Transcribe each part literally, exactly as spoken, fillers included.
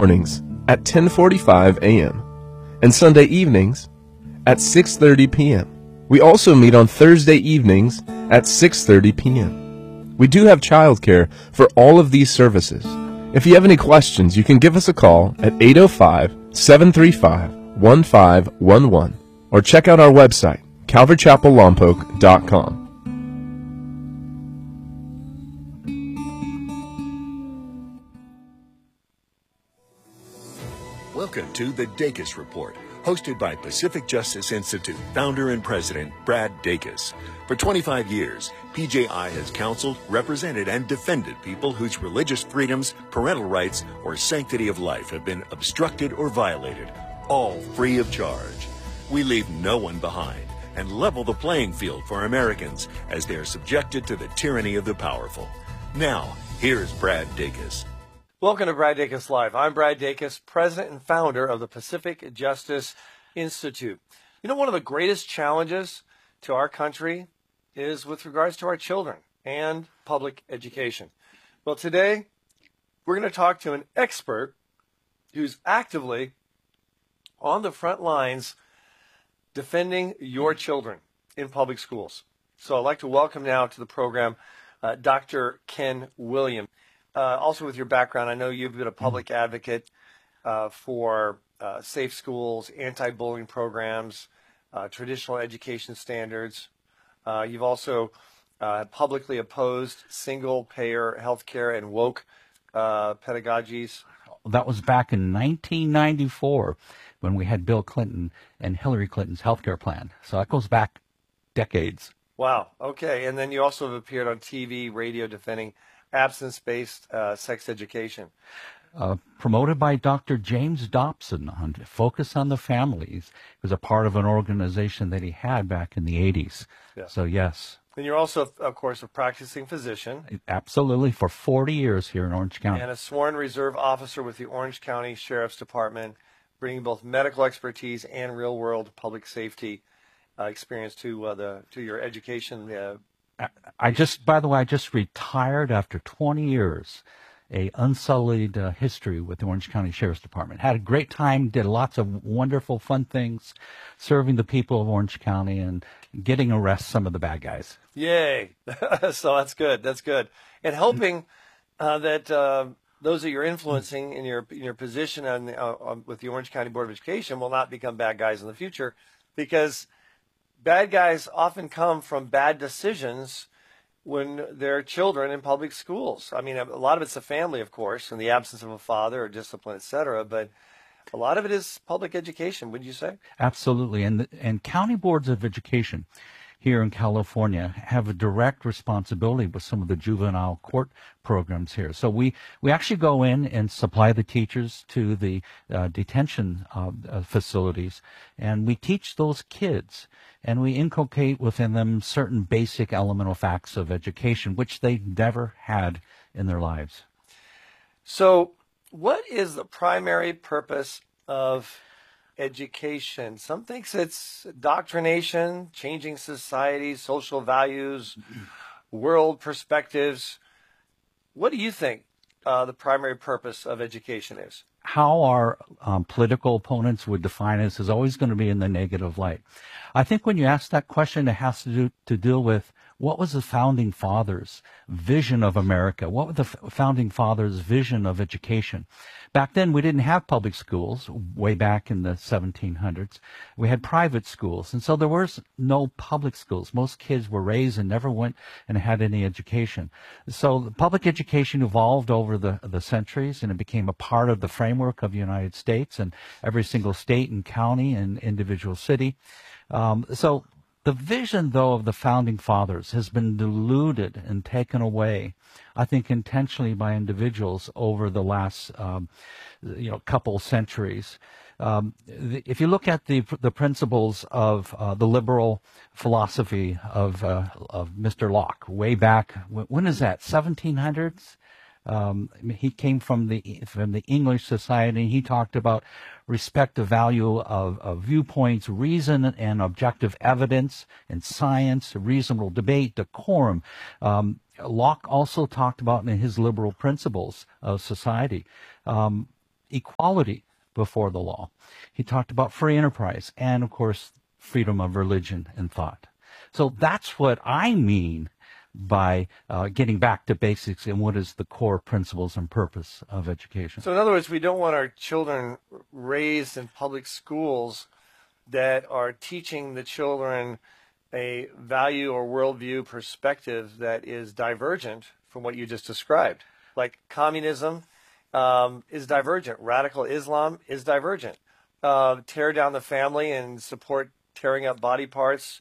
mornings at ten forty-five a m and Sunday evenings at six thirty p m We also meet on Thursday evenings at six thirty p m We do have childcare for all of these services. If you have any questions, you can give us a call at eight oh five, seven three five, one five one one or check out our website, calvary chapel lompoc dot com. Welcome to the Dacus Report, hosted by Pacific Justice Institute founder and president Brad Dacus. For twenty-five years, P J I has counseled, represented, and defended people whose religious freedoms, parental rights, or sanctity of life have been obstructed or violated, all free of charge. We leave no one behind and level the playing field for Americans as they are subjected to the tyranny of the powerful. Now, here's Brad Dacus. Welcome to Brad Dacus Live. I'm Brad Dacus, president and founder of the Pacific Justice Institute. You know, one of the greatest challenges to our country is with regards to our children and public education. Well, today we're going to talk to an expert who's actively on the front lines defending your children in public schools. So I'd like to welcome now to the program uh, Doctor Ken Williams. Uh, also with your background, I know you've been a public advocate uh, for uh, safe schools, anti-bullying programs, uh, traditional education standards. Uh, you've also uh, publicly opposed single-payer healthcare and woke uh, pedagogies. That was back in nineteen ninety-four when we had Bill Clinton and Hillary Clinton's healthcare plan. So that goes back decades. Wow. Okay. And then you also have appeared on T V, radio, defending absence-based uh, sex education. Uh, promoted by Doctor James Dobson on Focus on the Families. It was a part of an organization that he had back in the eighties. Yeah. So, yes. And you're also, of course, a practicing physician. Absolutely, for forty years here in Orange County. And a sworn reserve officer with the Orange County Sheriff's Department, bringing both medical expertise and real-world public safety uh, experience to uh, the to your education. Uh, I just, by the way, I just retired after twenty years, a unsullied uh, history with the Orange County Sheriff's Department. Had a great time, did lots of wonderful, fun things, serving the people of Orange County and getting arrest some of the bad guys. Yay! So that's good. That's good. And hoping uh, that uh, those that you're influencing in your in your position on, uh, on with the Orange County Board of Education will not become bad guys in the future, because bad guys often come from bad decisions when they're children in public schools. I mean, a lot of it's the family, of course, in the absence of a father or discipline, et cetera, but a lot of it is public education, would you say? Absolutely. And, the, and county boards of education here in California have a direct responsibility with some of the juvenile court programs here. So we, we actually go in and supply the teachers to the uh, detention uh, uh, facilities, and we teach those kids, and we inculcate within them certain basic elemental facts of education, which they never had in their lives. So what is the primary purpose of education? Some thinks it's doctrination, changing society, social values, world perspectives. What do you think uh, the primary purpose of education is? How our um, political opponents would define us is always going to be in the negative light. I think when you ask that question, it has to do to deal with what was the Founding Fathers' vision of America? What was the f- Founding Fathers' vision of education? Back then, we didn't have public schools, way back in the seventeen hundreds. We had private schools, and so there was no public schools. Most kids were raised and never went and had any education. So the public education evolved over the, the centuries, and it became a part of the framework of the United States and every single state and county and individual city. Um, so the vision, though, of the Founding Fathers has been diluted and taken away, I think, intentionally by individuals over the last, um, you know, couple centuries. Um, the, if you look at the the principles of uh, the liberal philosophy of uh, of Mister Locke, way back, when, when is that? seventeen hundreds. Um, he came from the from the English society. He talked about respect the value of, of viewpoints, reason and objective evidence, and science, reasonable debate, decorum. Um, Locke also talked about in his liberal principles of society. Um, equality before the law. He talked about free enterprise and, of course, freedom of religion and thought. So that's what I mean by uh, getting back to basics and what is the core principles and purpose of education. So in other words, we don't want our children raised in public schools that are teaching the children a value or worldview perspective that is divergent from what you just described. Like communism um, is divergent. Radical Islam is divergent. Uh, tear down the family and support tearing up body parts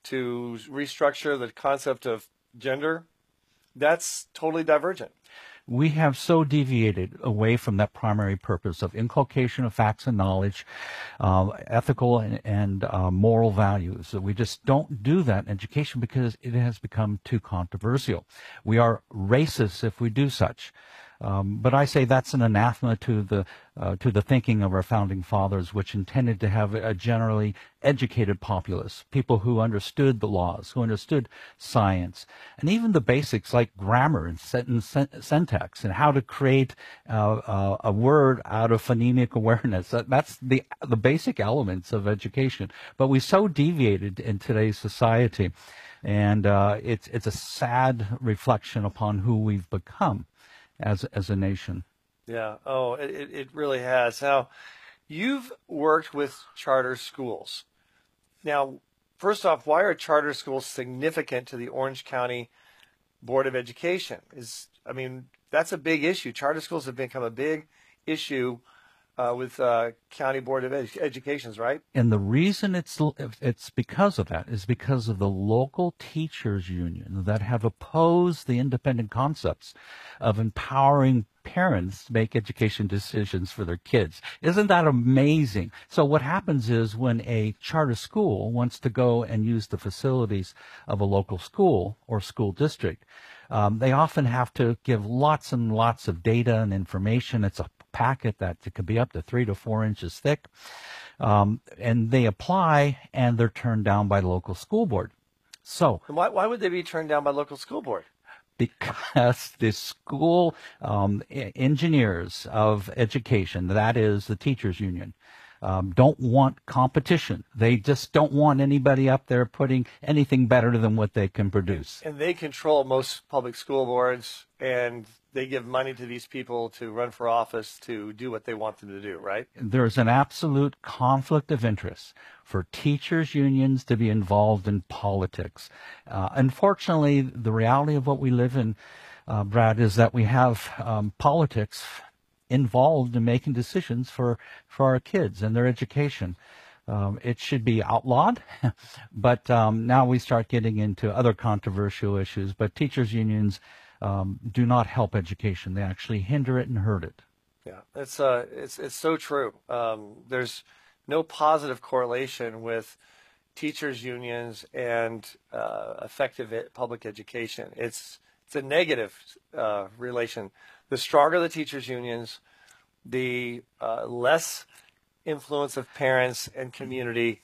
to restructure the concept of gender, that's totally divergent. We have so deviated away from that primary purpose of inculcation of facts and knowledge, uh, ethical and, and uh, moral values. We just don't do that in education because it has become too controversial. We are racist if we do such. Um, but I say that's an anathema to the uh, to the thinking of our founding fathers, which intended to have a generally educated populace, people who understood the laws, who understood science, and even the basics like grammar and sentence syntax and how to create uh, uh, a word out of phonemic awareness. That, that's the the basic elements of education. But we so deviated in today's society, and uh, it's it's a sad reflection upon who we've become as as a nation. Yeah. Oh, it, it really has. Now, you've worked with charter schools. Now, first off, why are charter schools significant to the Orange County Board of Education? Is I mean, that's a big issue. Charter schools have become a big issue uh, with uh, County Board of Ed- Educations, right? And the reason it's it's because of that is because of the local teachers union that have opposed the independent concepts of empowering parents to make education decisions for their kids. Isn't that amazing? So what happens is when a charter school wants to go and use the facilities of a local school or school district, um, they often have to give lots and lots of data and information. It's a packet that it could be up to three to four inches thick. Um, and they apply and they're turned down by the local school board. So And why, why would they be turned down by local school board? Because the school um, engineers of education, that is the teachers union, um, don't want competition. They just don't want anybody up there putting anything better than what they can produce. And they control most public school boards, and they give money to these people to run for office to do what they want them to do, right? There's an absolute conflict of interest for teachers unions to be involved in politics. Uh, unfortunately, the reality of what we live in, uh, Brad, is that we have um, politics involved in making decisions for, for our kids and their education. Um, it should be outlawed, but um, now we start getting into other controversial issues. But teachers unions um, do not help education. They actually hinder it and hurt it. Yeah, it's uh, it's it's so true. Um, there's no positive correlation with teachers unions and uh, effective e- public education. It's it's a negative uh, relation. The stronger the teachers unions, the uh, less influence of parents and community,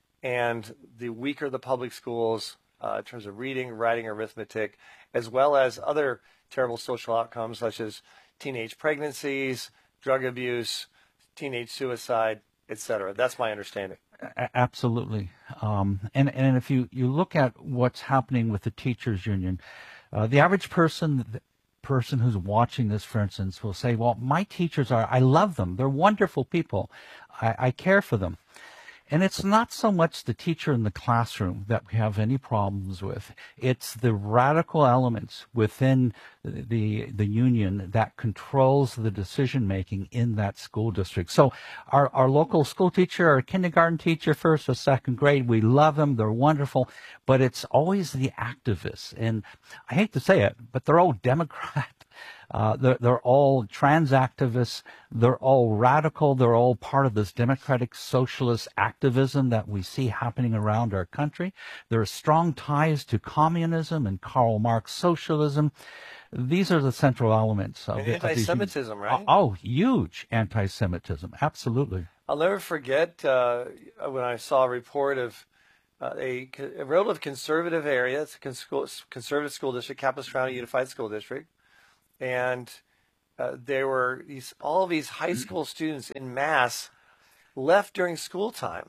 and the weaker the public schools uh, in terms of reading, writing, arithmetic, as well as other terrible social outcomes such as teenage pregnancies, drug abuse, teenage suicide, et cetera. That's my understanding. A- Absolutely. Um, and, and if you, you look at what's happening with the teachers union, uh, the average person, the person who's watching this, for instance, will say, well, my teachers are, I love them. They're wonderful people. I, I care for them. And it's not so much the teacher in the classroom that we have any problems with. It's the radical elements within the the union that controls the decision making in that school district. So our, our local school teacher, our kindergarten teacher, first or second grade, we love them. They're wonderful. But it's always the activists. And I hate to say it, but they're all Democrat. Uh, they're, they're all trans activists. They're all radical. They're all part of this democratic socialist activism that we see happening around our country. There are strong ties to communism and Karl Marx socialism. These are the central elements of, And the, of these- anti-Semitism, right? Oh, huge anti-Semitism. Absolutely. I'll never forget uh, when I saw a report of uh, a, a relative conservative area. It's a con- school, conservative school district, Capistrano Unified School District. And uh, there were these all these high school students in mass left during school time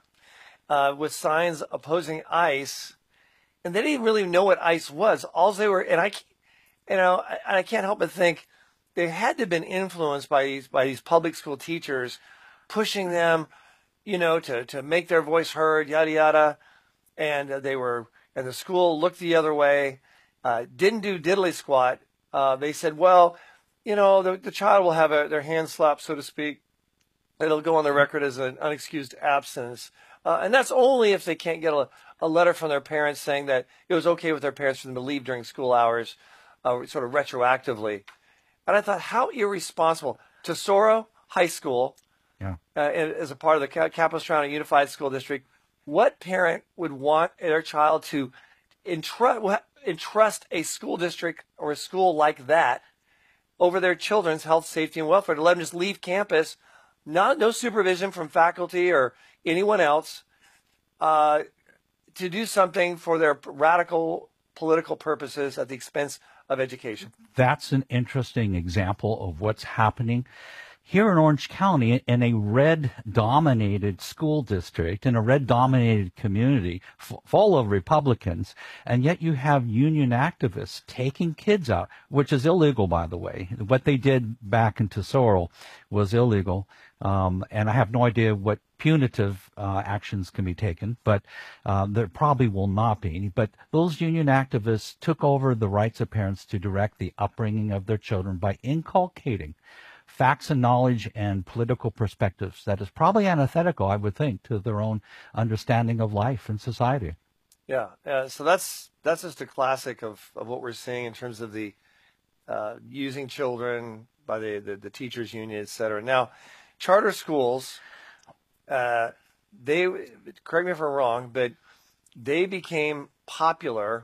uh, with signs opposing ICE, and they didn't really know what ICE was. All they were, and I, you know, I, I can't help but think they had to have been influenced by these by these public school teachers, pushing them, you know, to to make their voice heard, yada yada, and uh, they were, and the school looked the other way, uh, didn't do diddly squat. Uh, they said, well, you know, the, the child will have a, their hand slapped, so to speak. It'll go on the record as an unexcused absence. Uh, and that's only if they can't get a, a letter from their parents saying that it was okay with their parents for them to leave during school hours, uh, sort of retroactively. And I thought, how irresponsible. Tesoro High School, Yeah. uh, as a part of the Capistrano Unified School District, what parent would want their child to entrust, entrust a school district or a school like that over their children's health, safety, and welfare, to let them just leave campus, not no supervision from faculty or anyone else, uh, to do something for their radical political purposes at the expense of education? That's an interesting example of what's happening here in Orange County, in a red-dominated school district, in a red-dominated community f- full of Republicans, and yet you have union activists taking kids out, which is illegal, by the way. What they did back in Tesoro was illegal, um, and I have no idea what punitive uh, actions can be taken, but uh, there probably will not be any. But those union activists took over the rights of parents to direct the upbringing of their children by inculcating facts and knowledge and political perspectives that is probably antithetical, I would think, to their own understanding of life and society. Yeah, uh, so that's that's just a classic of, of what we're seeing in terms of the uh, using children by the, the, the teachers union, et cetera. Now, charter schools, uh, they, correct me if I'm wrong, but they became popular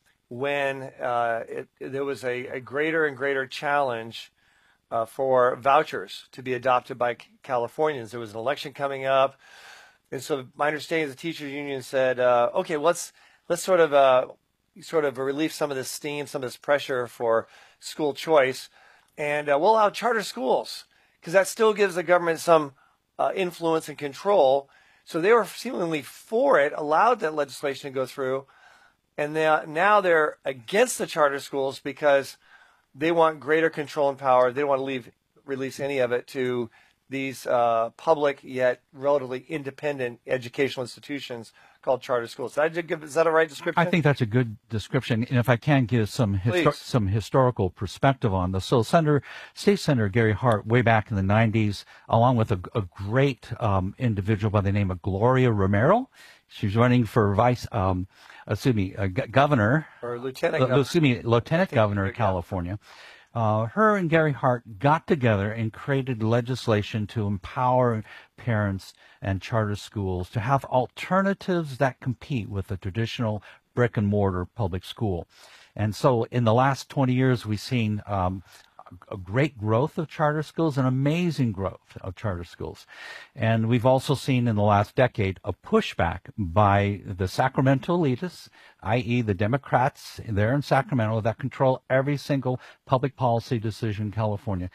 when uh, it, there was a, a greater and greater challenge Uh, for vouchers to be adopted by Californians. There was an election coming up, and so my understanding is the teachers union said, uh, "Okay, let's let's sort of uh, sort of relieve some of this steam, some of this pressure for school choice, and uh, we'll allow charter schools because that still gives the government some uh, influence and control." So they were seemingly for it, allowed that legislation to go through, and now now they're against the charter schools because they want greater control and power. They don't want to leave, release any of it to these uh, public yet relatively independent educational institutions called charter schools. Did I give, is that a right description? I think that's a good description. And if I can give some histo- some historical perspective on this. So Senator, State Senator Gary Hart, way back in the nineties, along with a, a great um, individual by the name of Gloria Romero, she's running for vice, um, excuse me, uh, g- governor. Or lieutenant uh, governor. Excuse me, lieutenant governor of California. Uh, her and Gary Hart got together and created legislation to empower parents and charter schools to have alternatives that compete with the traditional brick and mortar public school. And so in the last twenty years, we've seen um, a great growth of charter schools, an amazing growth of charter schools. And we've also seen in the last decade a pushback by the Sacramento elitists, that is the Democrats there in Sacramento that control every single public policy decision in California.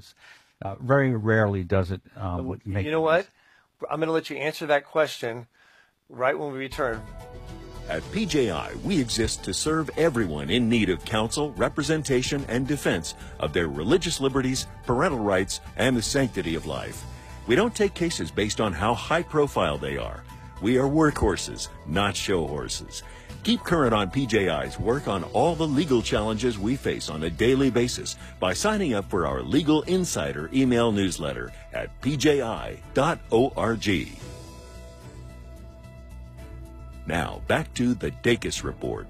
Uh, very rarely does it um, make You know what? I'm going to let you answer that question right when we return. At P J I, we exist to serve everyone in need of counsel, representation, and defense of their religious liberties, parental rights, and the sanctity of life. We don't take cases based on how high profile they are. We are workhorses, not show horses. Keep current on P J I's work on all the legal challenges we face on a daily basis by signing up for our Legal Insider email newsletter at p j i dot org. Now, back to the Dacus Report.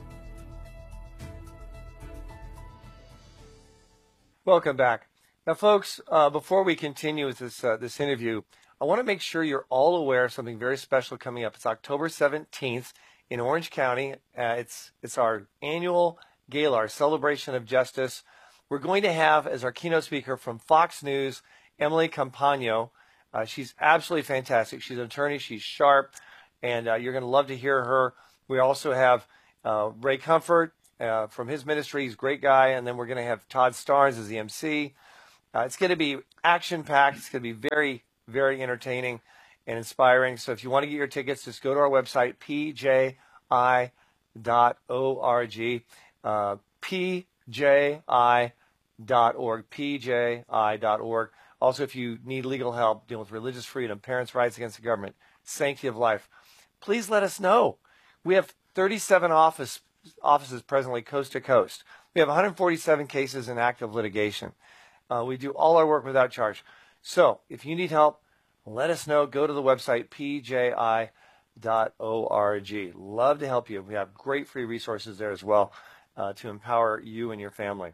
Welcome back. Now, folks, uh, before we continue with this uh, this interview, I want to make sure you're all aware of something very special coming up. It's October seventeenth in Orange County. Uh, it's it's our annual gala, our celebration of justice. We're going to have as our keynote speaker from Fox News, Emily Campagno. Uh, she's absolutely fantastic. She's an attorney. She's sharp. And uh, you're going to love to hear her. We also have uh, Ray Comfort uh, from his ministry. He's a great guy. And then we're going to have Todd Starnes as the M C. Uh, it's going to be action-packed. It's going to be very, very entertaining and inspiring. So if you want to get your tickets, just go to our website, p j i dot org, uh, p j i dot org, p j i dot org. Also, if you need legal help dealing with religious freedom, parents' rights against the government, sanctity of life, please let us know. We have thirty-seven office, offices presently coast to coast. We have one hundred forty-seven cases in active litigation. Uh, we do all our work without charge. So if you need help, let us know. Go to the website, p j i dot org. Love to help you. We have great free resources there as well uh, to empower you and your family.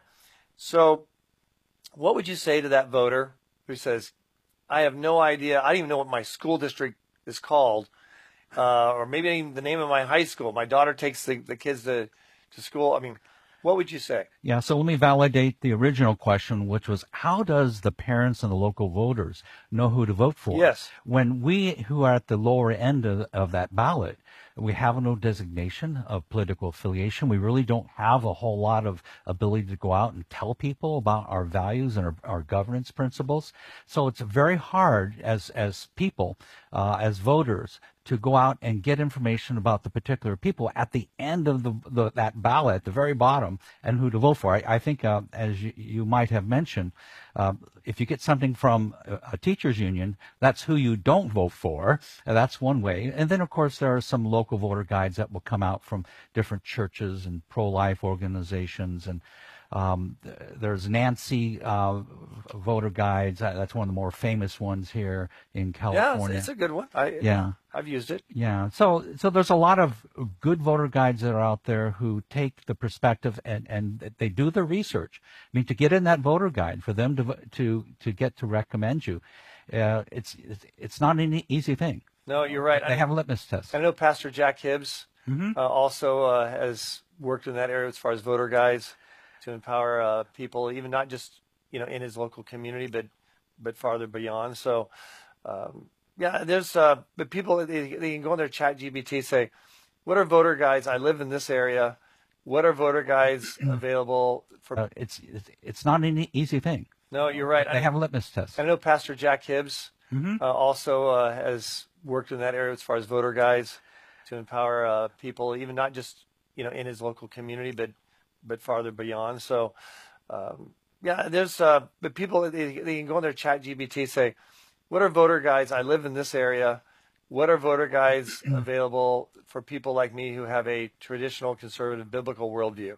So what would you say to that voter who says, I have no idea, I don't even know what my school district is called, uh, or maybe even the name of my high school. My daughter takes the, the kids to, to school. I mean, what would you say? Yeah, so let me validate the original question, which was, how does the parents and the local voters know who to vote for? Yes. When we who are at the lower end of, of that ballot, we have no designation of political affiliation. We really don't have a whole lot of ability to go out and tell people about our values and our, our governance principles. So it's very hard as, as people, uh, as voters, to go out and get information about the particular people at the end of the, the that ballot, at the very bottom, and who to vote for. I, I think, uh, as you, you might have mentioned, uh, if you get something from a, a teachers union, that's who you don't vote for. Uh, that's one way. And then, of course, there are some local voter guides that will come out from different churches and pro-life organizations. And um, there's Nancy uh, voter guides. That's one of the more famous ones here in California. Yeah, it's, it's a good one. I, yeah. I've used it. Yeah. So, so there's a lot of good voter guides that are out there who take the perspective and, and they do the research. I mean, to get in that voter guide, for them to, to, to get to recommend you, uh, it's, it's, it's not an easy thing. No, you're right. They I, have a litmus test. I know Pastor Jack Hibbs Mm-hmm. uh, also uh, has worked in that area as far as voter guides to empower uh, people, even not just, you know, in his local community, but, but farther beyond. So, um, yeah, there's, uh, but people, they, they can go on their chat G B T, say, what are voter guides? I live in this area. What are voter guides available for? Uh, it's, it's, it's not an easy thing. No, you're right. They I, have a litmus test. I know Pastor Jack Hibbs Mm-hmm. uh, also uh, has worked in that area as far as voter guides to empower uh, people, even not just, you know, in his local community, but, but farther beyond. So, um, yeah, there's, uh, but people, they, they can go on their chat G B T, say, what are voter guides? I live in this area. What are voter guides available for people like me who have a traditional conservative biblical worldview?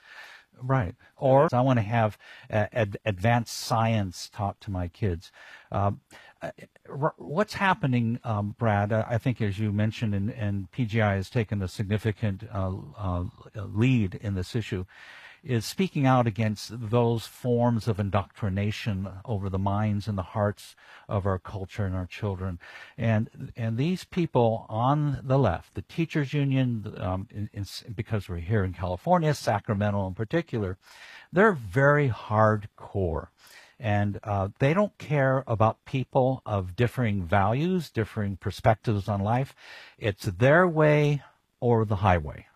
Right. Or I want to have uh, ad- advanced science taught to my kids. Um, uh, what's happening, um, Brad, uh, I think as you mentioned, and, and P G I has taken a significant uh, uh, lead in this issue, is speaking out against those forms of indoctrination over the minds and the hearts of our culture and our children. And and these people on the left, the teachers union, um, in, in, because we're here in California, Sacramento in particular, they're very hardcore. And uh, they don't care about people of differing values, differing perspectives on life. It's their way or the highway.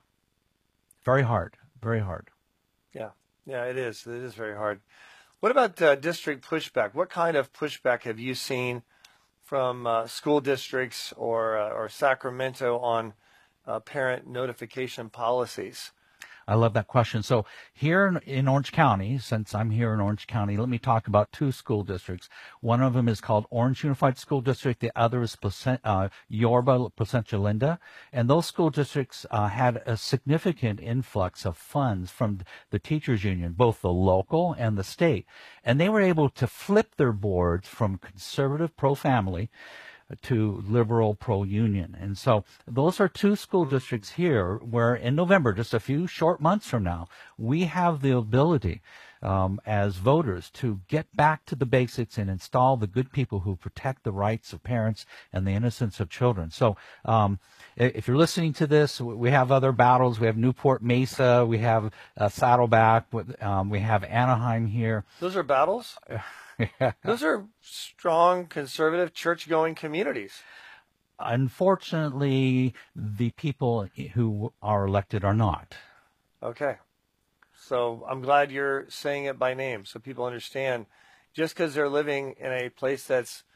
Very hard, very hard. Yeah, yeah, it is. It is very hard. What about uh, district pushback? What kind of pushback have you seen from uh, school districts or uh, or Sacramento on uh, parent notification policies? I love that question. So here in, in Orange County, since I'm here in Orange County, let me talk about two school districts. One of them is called Orange Unified School District. The other is Placent, uh, Yorba Placentia Linda. And those school districts uh, had a significant influx of funds from the teachers union, both the local and the state. And they were able to flip their boards from conservative pro-family to liberal pro-union. And so those are two school districts here where in November, just a few short months from now, we have the ability um, as voters to get back to the basics and install the good people who protect the rights of parents and the innocence of children. So um, if you're listening to this, we have other battles. We have Newport Mesa. We have uh, Saddleback. Um, we have Anaheim here. Those are battles? Those are strong, conservative, church-going communities. Unfortunately, the people who are elected are not. Okay. So I'm glad you're saying it by name so people understand. Just because they're living in a place that's